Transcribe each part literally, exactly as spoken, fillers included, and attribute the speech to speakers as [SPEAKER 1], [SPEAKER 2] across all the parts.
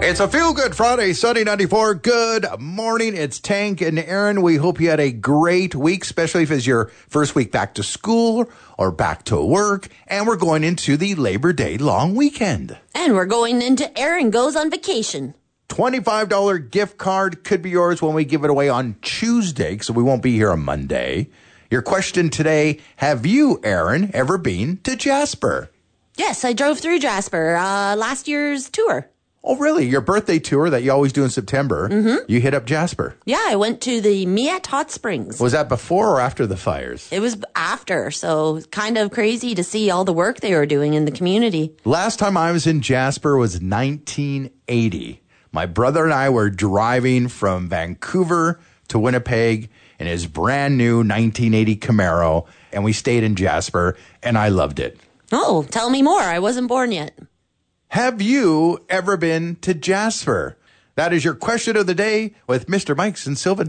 [SPEAKER 1] It's a feel-good Friday, Sunny ninety-four. Good morning. It's Tank and Aaron. We hope you had a great week, especially if it's your first week back to school or back to work. And we're going into the Labor Day long weekend.
[SPEAKER 2] And we're going into Aaron Goes on Vacation.
[SPEAKER 1] twenty-five dollars gift card could be yours when we give it away on Tuesday, so we won't be here on Monday. Your question today, have you, Aaron, ever been to Jasper?
[SPEAKER 2] Yes, I drove through Jasper uh, last year's tour.
[SPEAKER 1] Oh, really? Your birthday tour that you always do in September, mm-hmm. you hit up Jasper.
[SPEAKER 2] Yeah, I went to the Miette Hot Springs.
[SPEAKER 1] Was that before or after the fires?
[SPEAKER 2] It was after, so kind of crazy to see all the work they were doing in the community.
[SPEAKER 1] Last time I was in Jasper was nineteen eighty. My brother and I were driving from Vancouver to Winnipeg in his brand new nineteen eighty Camaro, and we stayed in Jasper, and I loved it.
[SPEAKER 2] Oh, tell me more. I wasn't born yet.
[SPEAKER 1] Have you ever been to Jasper? That is your question of the day with Mister Mikes and Sylvan.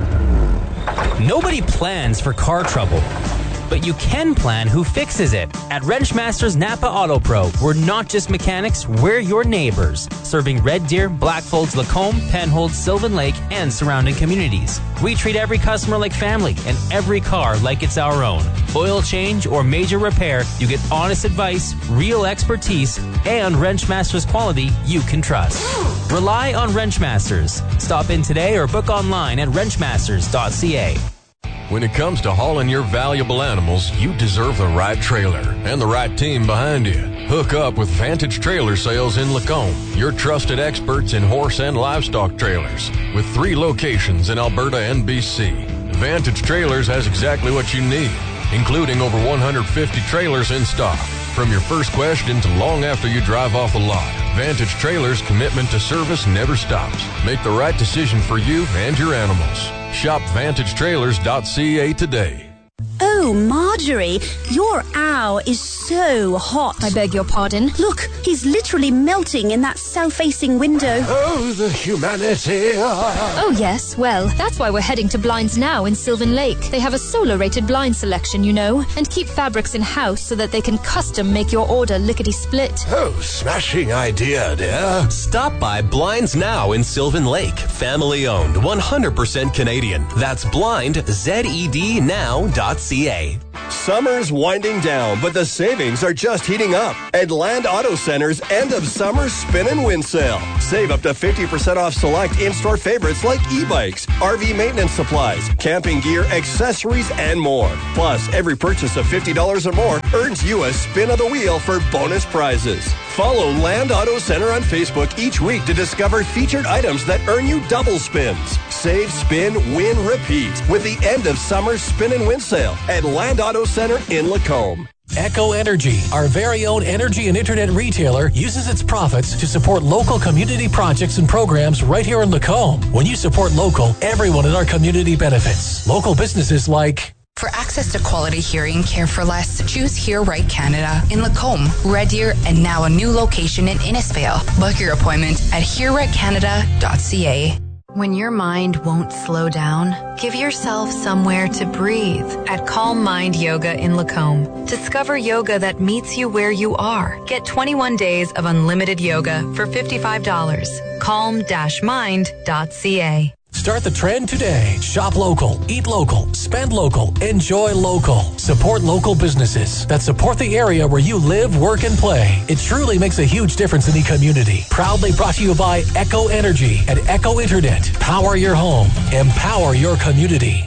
[SPEAKER 3] Nobody plans for car trouble, but you can plan who fixes it. At Wrenchmasters Napa Auto Pro, we're not just mechanics, we're your neighbors, serving Red Deer, Blackfolds, Lacombe, Penhold, Sylvan Lake, and surrounding communities. We treat every customer like family and every car like it's our own. Oil change or major repair, you get honest advice, real expertise, and Wrenchmasters quality you can trust. Rely on Wrenchmasters. Stop in today or book online at wrenchmasters dot c a.
[SPEAKER 4] When it comes to hauling your valuable animals, you deserve the right trailer and the right team behind you. Hook up with Vantage Trailer Sales in Lacombe, your trusted experts in horse and livestock trailers. With three locations in Alberta and B C, Vantage Trailers has exactly what you need, including over one hundred fifty trailers in stock. From your first question to long after you drive off the lot, Vantage Trailers' commitment to service never stops. Make the right decision for you and your animals. Shop vantage trailers dot c a today.
[SPEAKER 5] Oh, Marjorie, your owl is so hot.
[SPEAKER 6] I beg your pardon?
[SPEAKER 5] Look, he's literally melting in that south-facing window.
[SPEAKER 7] Oh, the humanity.
[SPEAKER 6] Oh, yes. Well, that's why we're heading to Blinds Now in Sylvan Lake. They have a solar-rated blind selection, you know, and keep fabrics in-house so that they can custom make your order lickety-split.
[SPEAKER 7] Oh, smashing idea, dear.
[SPEAKER 8] Stop by Blinds Now in Sylvan Lake. Family-owned, one hundred percent Canadian. That's blind, Z E D now dot c a.
[SPEAKER 9] Summer's winding down, but the savings are just heating up. At Land Auto Center's end of summer spin and win sale. Save up to fifty percent off select in-store favorites like e-bikes, R V maintenance supplies, camping gear, accessories, and more. Plus, every purchase of fifty dollars or more earns you a spin of the wheel for bonus prizes. Follow Land Auto Center on Facebook each week to discover featured items that earn you double spins. Save, spin, win, repeat with the end of summer spin and win sale at Land Auto Center in Lacombe.
[SPEAKER 10] Echo Energy, our very own energy and internet retailer, uses its profits to support local community projects and programs right here in Lacombe. When you support local, everyone in our community benefits. Local businesses like...
[SPEAKER 11] For access to quality hearing care for less, choose Hear Right Canada in Lacombe, Red Deer, and now a new location in Innisfail. Book your appointment at hear right canada dot c a.
[SPEAKER 12] When your mind won't slow down, give yourself somewhere to breathe at Calm Mind Yoga in Lacombe. Discover yoga that meets you where you are. Get twenty-one days of unlimited yoga for fifty-five dollars. calm dash mind dot c a.
[SPEAKER 10] Start the trend today. Shop local, eat local, spend local, enjoy local. Support local businesses that support the area where you live, work, and play. It truly makes a huge difference in the community. Proudly brought to you by Echo Energy and Echo Internet. Power your home. Empower your community.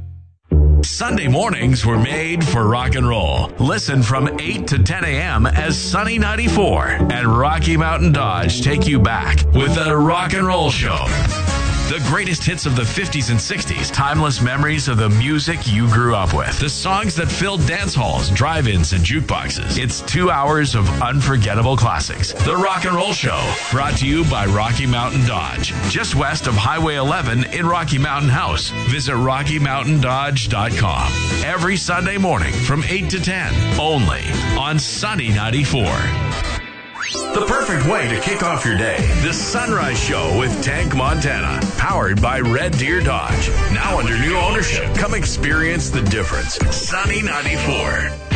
[SPEAKER 13] Sunday mornings were made for rock and roll. Listen from eight to ten a.m. as Sunny ninety-four and Rocky Mountain Dodge take you back with the Rock and Roll Show. The greatest hits of the fifties and sixties, timeless memories of the music you grew up with, the songs that filled dance halls, drive-ins, and jukeboxes. It's two hours of unforgettable classics. The Rock and Roll Show, brought to you by Rocky Mountain Dodge, just west of Highway eleven in Rocky Mountain House. Visit rocky mountain dodge dot com. Every Sunday morning from eight to ten, only on Sunny ninety-four. The perfect way to kick off your day. The Sunrise Show with Tank Montana. Powered by Red Deer Dodge. Now under new ownership. Come experience the difference. Sunny ninety-four.